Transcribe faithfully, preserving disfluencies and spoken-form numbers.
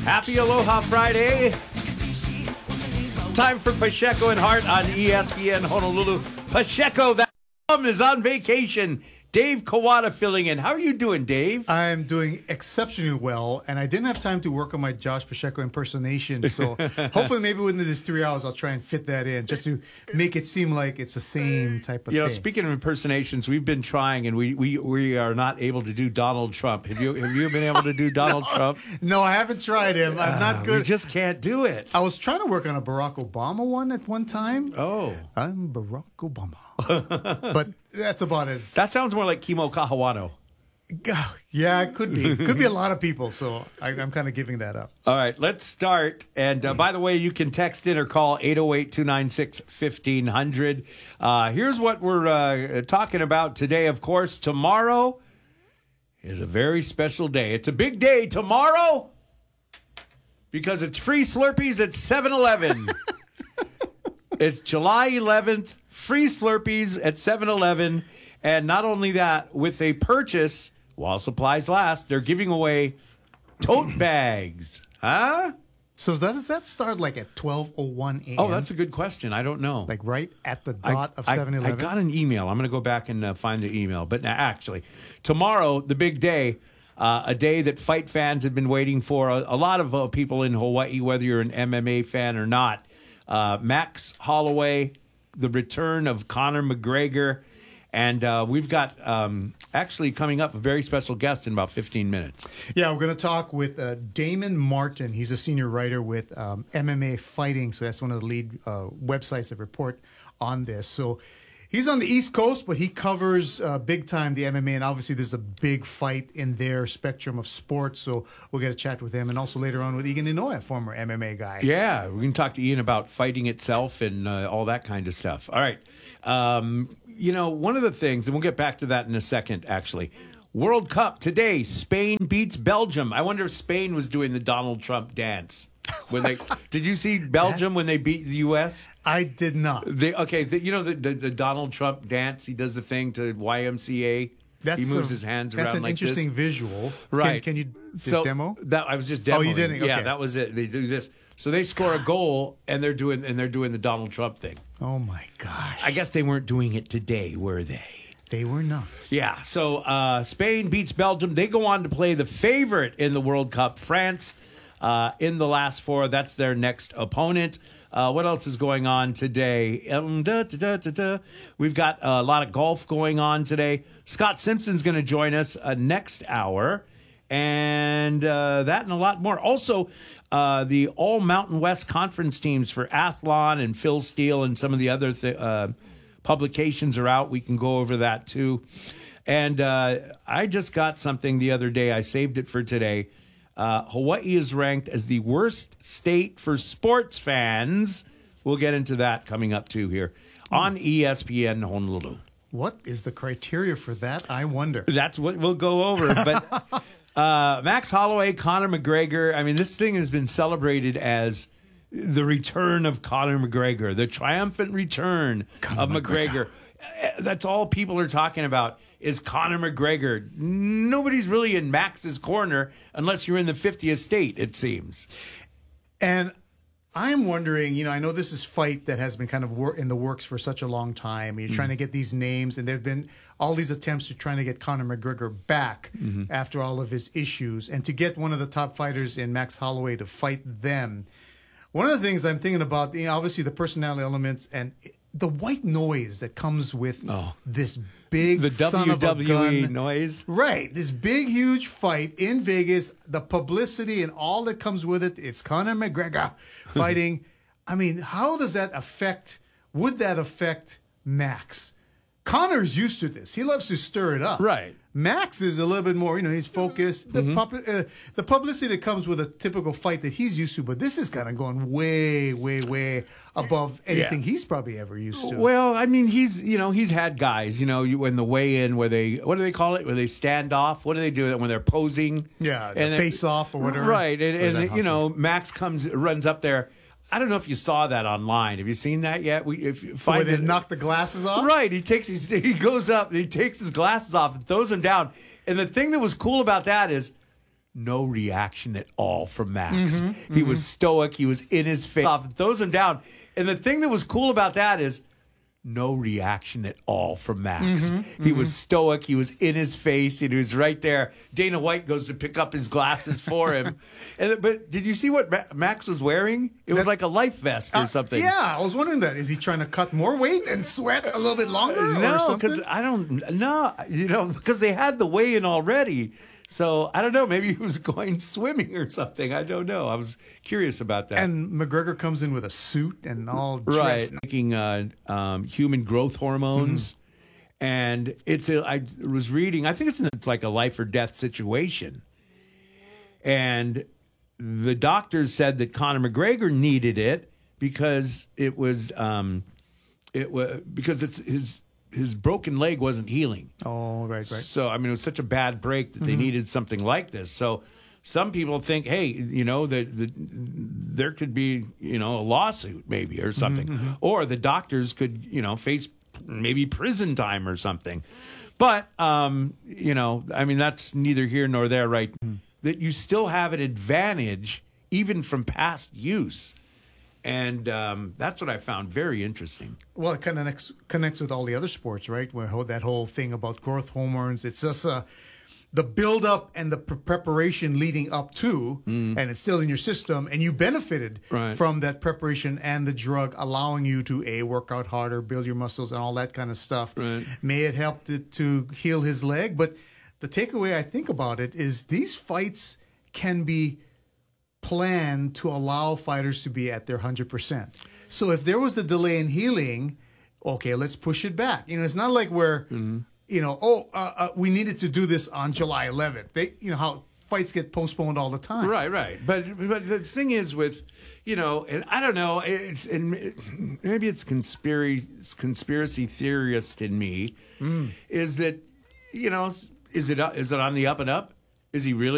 Happy Aloha Friday. Time for Pacheco and Hart on E S P N Honolulu. Pacheco, that bum is on vacation. Dave Kawada filling in. How are you doing, Dave? I'm doing exceptionally well, and I didn't have time to work on my Josh Pacheco impersonation, so hopefully maybe within these three hours I'll try and fit that in just to make it seem like it's the same type of You know, thing. speaking of impersonations, we've been trying, and we, we, we are not able to do Donald Trump. Have you have you been able to do Donald no, Trump? No, I haven't tried him. I'm Uh, not good. We just can't do it. I was trying to work on a Barack Obama one at one time. Oh. I'm Barack Obama. But that's about as... That sounds more like Kimo Kahawano. Yeah, it could be. It could be a lot of people, so I, I'm kind of giving that up. All right, let's start. And uh, by the way, you can text in or call eight oh eight, two nine six, fifteen hundred. Uh, here's what we're uh, talking about today. Of course, tomorrow is a very special day. It's a big day tomorrow because it's free Slurpees at seven eleven. It's July eleventh, free Slurpees at seven eleven. And not only that, with a purchase, while supplies last, they're giving away tote bags. Huh? So does that start like at twelve oh one a.m.? Oh, that's a good question. I don't know. Like right at the dot I, of seven eleven? I, I got an email. I'm going to go back and uh, find the email. But uh, actually, tomorrow, the big day, uh, a day that fight fans have been waiting for. A, a lot of uh, people in Hawaii, whether you're an M M A fan or not. Uh, Max Holloway, the return of Conor McGregor. And uh, we've got um, actually coming up a very special guest in about fifteen minutes. Yeah, we're going to talk with uh, Damon Martin. He's a senior writer with um, M M A Fighting. So that's one of the lead uh, websites that report on this. So he's on the East Coast, but he covers uh, big time the M M A. And obviously there's a big fight in their spectrum of sports. So we'll get a chat with him. And also later on with Egan Inoue, a former M M A guy. Yeah, we can talk to Ian about fighting itself and uh, all that kind of stuff. All right. Um, you know, one of the things, and we'll get back to that in a second, actually. World Cup today, Spain beats Belgium. I wonder if Spain was doing the Donald Trump dance. When they Did you see Belgium when they beat the U S? I did not. They, okay, the, you know the, the, the Donald Trump dance? He does the thing to Y M C A. That's he moves a, his hands that's around an like this. interesting visual. Right. Can, can you so demo? That I was just demoing. Oh, you didn't? Yeah, Okay. that was it. They do this. So they score a goal and they're doing and they're doing the Donald Trump thing. Oh my gosh. I guess they weren't doing it today, were they? They were not. Yeah. So uh, Spain beats Belgium. They go on to play the favorite in the World Cup, France, uh, in the last four. That's their next opponent. Uh, what else is going on today? Um, da, da, da, da, da. We've got a lot of golf going on today. Scott Simpson's going to join us uh, next hour. And uh, that and a lot more. Also, uh, the All Mountain West Conference teams for Athlon and Phil Steele and some of the other th- uh, publications are out. We can go over that, too. And uh, I just got something the other day. I saved it for today. Uh, Hawaii is ranked as the worst state for sports fans. We'll get into that coming up, too, here on E S P N Honolulu. What is the criteria for that? I wonder. That's what we'll go over. But uh, Max Holloway, Conor McGregor, I mean, this thing has been celebrated as the return of Conor McGregor, the triumphant return Conor of McGregor. McGregor. That's all people are talking about is Conor McGregor. Nobody's really in Max's corner unless you're in the fiftieth state, it seems. And I'm wondering, you know, I know this is fight that has been kind of wor- in the works for such a long time. You're mm-hmm. trying to get these names, and there have been all these attempts to trying to get Conor McGregor back mm-hmm. after all of his issues, and to get one of the top fighters in Max Holloway to fight them. One of the things I'm thinking about, you know, obviously the personality elements and the white noise that comes with oh. this big the son W W E of a gun noise. Right. This big, huge fight in Vegas, the publicity and all that comes with it. It's Conor McGregor fighting. I mean, how does that affect, would that affect Max? Conor's used to this. He loves to stir it up. Right. Max is a little bit more, you know, he's focused. The, mm-hmm. pub, uh, the publicity that comes with a typical fight that he's used to, but this is kind of going way, way, way above anything yeah. he's probably ever used to. Well, I mean, he's, you know, he's had guys, you know, you, in the weigh-in where they, what do they call it? Where they stand off? What do they do when they're posing? Yeah, and face-off or whatever. Right, and, and you know, Max comes, runs up there. I don't know if you saw that online. Have you seen that yet? We if you find Where they it, knock the glasses off? Right. He takes his, he goes up, he takes his glasses off and throws them down. And the thing that was cool about that is no reaction at all from Max. Mm-hmm, he mm-hmm. was stoic. He was in his face. Off, throws him down. And the thing that was cool about that is no reaction at all from Max. Mm-hmm, he mm-hmm. was stoic. He was in his face. And he was right there. Dana White goes to pick up his glasses for him. and, but did you see what Ma- Max was wearing? It was that, like a life vest or uh, something. Yeah, I was wondering that. Is he trying to cut more weight and sweat a little bit longer? Uh, no, because I don't no, you know, because they had the weigh-in already. So I don't know. Maybe he was going swimming or something. I don't know. I was curious about that. And McGregor comes in with a suit and all dressed. Right, making uh, um, human growth hormones, mm-hmm. and it's. A, I was reading. I think it's it's like a life or death situation, and the doctors said that Conor McGregor needed it because it was um, it was because it's his. His broken leg wasn't healing. Oh, right, right. So, I mean, it was such a bad break that they mm-hmm. needed something like this. So, some people think, hey, you know, that the, there could be, you know, a lawsuit maybe or something. Mm-hmm. Or the doctors could, you know, face maybe prison time or something. But, um, you know, I mean, that's neither here nor there, right? Mm-hmm. That you still have an advantage even from past use. And um, that's what I found very interesting. Well, it kind of connects, connects with all the other sports, right? Where that whole thing about growth hormones, it's just uh, the build-up and the pre- preparation leading up to, mm. and it's still in your system, and you benefited right. from that preparation and the drug allowing you to, A, work out harder, build your muscles, and all that kind of stuff. Right. May it help it to heal his leg. But the takeaway I think about it is these fights can be plan to allow fighters to be at their one hundred percent. So if there was a delay in healing, okay, let's push it back. You know, it's not like we're, mm-hmm. you know, oh, uh, uh, we needed to do this on July eleventh. They, you know, how fights get postponed all the time. Right, right. But but the thing is with, you know, and I don't know, it's and maybe it's conspiracy conspiracy theorist in me, mm. is that, you know, is it is it on the up and up? Is he really